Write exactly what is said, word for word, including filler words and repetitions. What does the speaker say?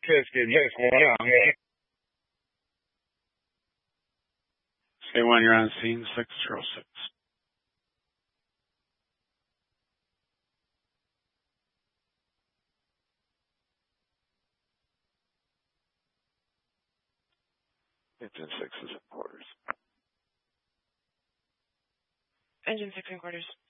tested. Yes, one. Say when you're on scene, six zero six. Engine six is in quarters. Engine six in quarters.